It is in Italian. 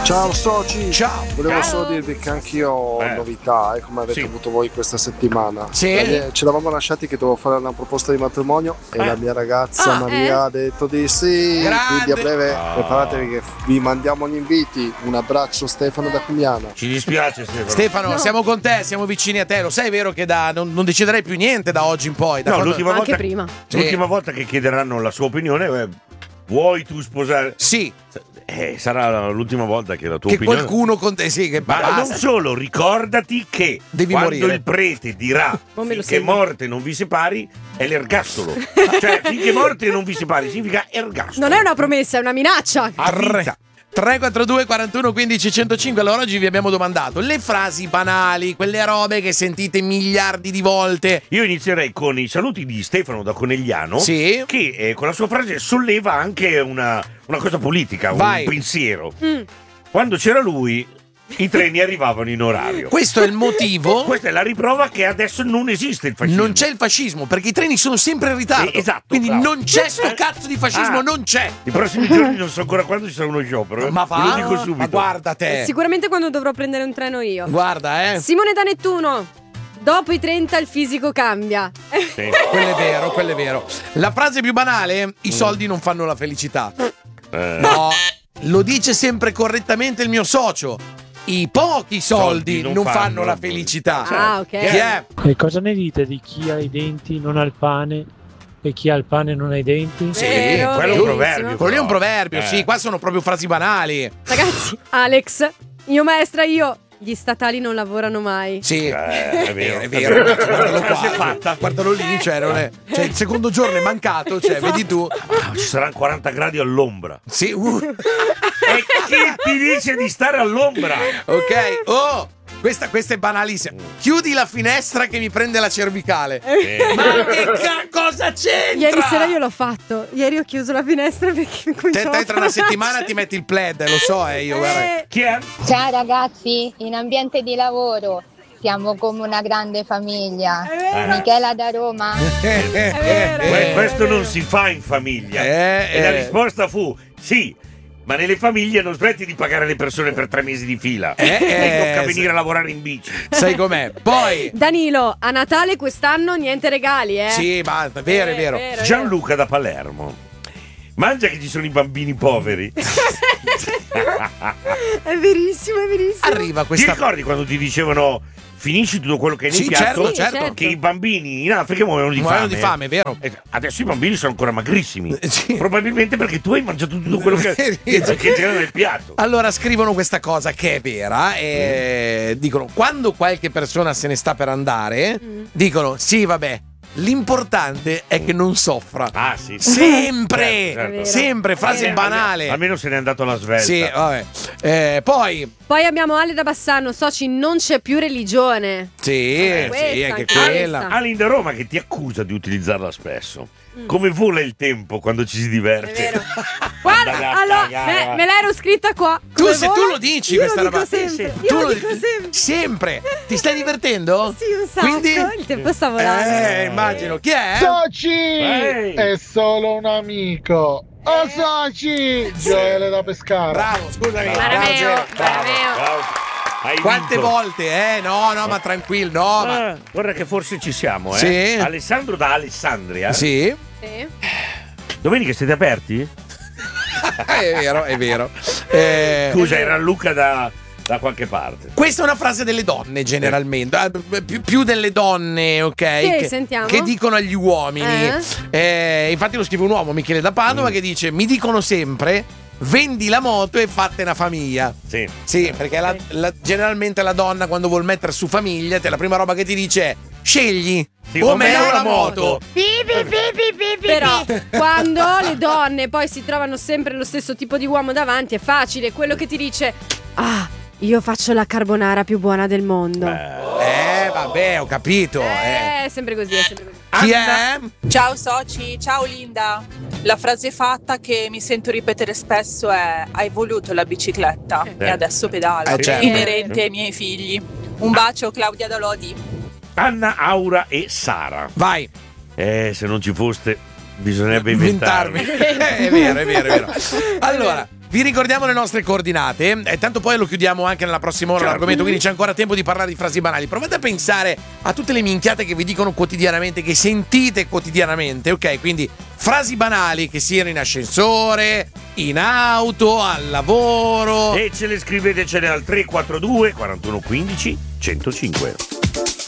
Ciao soci, Ciao. volevo solo dirvi che anch'io ho novità, come avete avuto voi questa settimana. Sì. Ci eravamo lasciati che dovevo fare una proposta di matrimonio e la mia ragazza Maria ha detto di sì. Grande. Quindi a breve preparatevi che vi mandiamo gli inviti. Un abbraccio Stefano da Cumiano. Ci dispiace Stefano, siamo con te, siamo vicini a te. Lo sai, è vero che non deciderei più niente da oggi in poi. Da No, quando... l'ultima volta, prima. l'ultima volta che chiederanno la sua opinione, vuoi tu sposare? Sì. Sarà l'ultima volta che la tua Che opinione... qualcuno con te, sì, che Ma basta. non solo, ricordati che Devi quando morire. il prete dirà Non me lo che segno. morte non vi separi, è l'ergastolo. Cioè, finché morte non vi separi significa ergastolo. Non è una promessa, è una minaccia. A vita. 342 41 15 105. Allora oggi vi abbiamo domandato le frasi banali, quelle robe che sentite miliardi di volte. Io inizierei con i saluti di Stefano da Conegliano, Sì. che con la sua frase solleva anche una cosa politica, Vai. un pensiero. Quando c'era lui, i treni arrivavano in orario. Questo è il motivo. Questa è la riprova che adesso non esiste il fascismo. Non c'è il fascismo perché i treni sono sempre in ritardo. Esatto, Quindi bravo. non c'è sto cazzo di fascismo, Ah. non c'è. I prossimi giorni non so ancora quando ci sarà uno sciopero. Ma Ve lo dico va? subito. Ma guarda te. Sicuramente quando dovrò prendere un treno io. Guarda, Simone da Nettuno. Dopo i 30 il fisico cambia. Sì. Quello è vero, quello è vero. La frase più banale: i soldi non fanno la felicità. Eh. No, lo dice sempre correttamente il mio socio. I pochi soldi non fanno la felicità. Ah, ok. Chi è? E cosa ne dite di chi ha i denti non ha il pane e chi ha il pane non ha i denti? Sì, Vero, quello è un verissimo. proverbio. Quello lì è un però. proverbio, sì, qua sono proprio frasi banali. Ragazzi, Alex, io maestra, gli statali non lavorano mai. Sì, è vero. è vero. Guardalo Frase qua, fatta. guardalo lì, cioè, non è, cioè il secondo giorno è mancato, cioè, vedi tu. Ah, ci saranno 40 gradi all'ombra. Sì, E chi ti dice di stare all'ombra? ok. Oh, questa è banalissima. Chiudi la finestra che mi prende la cervicale. Ma che cosa c'entra? Ieri sera io l'ho fatto. Ieri ho chiuso la finestra perché mi cominciavo Te tra una settimana ti metti il plaid, lo so, io, guarda. Chi è? Ciao ragazzi, in ambiente di lavoro siamo come una grande famiglia. Michela da Roma. Questo non si fa in famiglia. E la risposta fu sì. Ma nelle famiglie non smetti di pagare le persone per 3 mesi di fila. E tocca venire a lavorare in bici. Sai com'è? Poi Danilo, a Natale quest'anno niente regali, sì, basta, vero, è vero. Gianluca da Palermo. Mangia che ci sono i bambini poveri. È verissimo, è verissimo. Arriva Ti questa ricordi quando ti dicevano finisci tutto quello che hai nel Sì, piatto? certo. Che i bambini in Africa muoiono di muoiono fame. di fame, vero? Adesso i bambini sono ancora magrissimi. Sì. Probabilmente perché tu hai mangiato tutto quello che c'era nel piatto. Allora scrivono questa cosa che è vera e dicono quando qualche persona se ne sta per andare dicono sì vabbè l'importante è che non soffra. Ah sì. Sempre Certo. sempre frase banale. Almeno se n'è andato alla svelta. Sì, vabbè. Poi abbiamo Ale da Bassano, soci, non c'è più religione. sì, questa, sì, anche anche quella. questa. Alin da Roma che ti accusa di utilizzarla spesso. Come vola il tempo quando ci si diverte. È vero. Guarda, allora, me l'ero scritta qua. Tu Come se vola? tu lo dici Io questa lo roba. dico sempre. Tu Io lo lo dico sempre. sempre. Ti stai divertendo? Sì, un sacco. Quindi Il tempo sta volando. immagino. Chi è? Soci! Ehi! È solo un amico. Oh soci! Gioele da Pescara. Bravo, scusami. Marameo, Bravo. Marameo. Hai Quante vinto. volte? No, ma tranquillo, no, ma Guarda che forse ci siamo, Sì. Alessandro da Alessandria. sì. Sì. Domenica siete aperti? È vero. Scusa, era Luca da qualche parte. Questa è una frase delle donne generalmente, più delle donne, ok? Sì, sentiamo. Che dicono agli uomini. Infatti lo scrive un uomo, Michele da Padova, che dice: mi dicono sempre vendi la moto e fatte una famiglia. Sì. Sì, perché generalmente la donna quando vuol mettere su famiglia, la prima roba che ti dice è scegli o me o la moto. Però quando le donne poi si trovano sempre lo stesso tipo di uomo davanti è facile, quello che ti dice io faccio la carbonara più buona del mondo. Vabbè, ho capito. È sempre così, è sempre così. Chi è? Ciao soci, ciao Linda. La frase fatta che mi sento ripetere spesso è hai voluto la bicicletta e adesso pedala. Certo. Inerente ai miei figli. Un bacio Claudia da Lodi. Anna, Aura e Sara. Vai. Se non ci foste bisognerebbe inventarvi. È vero. Allora, vi ricordiamo le nostre coordinate e tanto poi lo chiudiamo anche nella prossima ora l'argomento, quindi c'è ancora tempo di parlare di frasi banali. Provate a pensare a tutte le minchiate che vi dicono quotidianamente, che sentite quotidianamente, ok? Quindi frasi banali che siano in ascensore, in auto, al lavoro. E ce le scrivetecene al 342 41 15 105.